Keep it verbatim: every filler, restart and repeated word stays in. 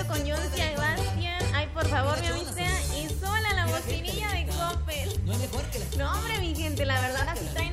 hablando con John Sebastián. Ay, por favor, mi amistad. Y sola la bocinilla de Coppel. No es mejor que la... No, hombre, mi gente, la verdad, así trae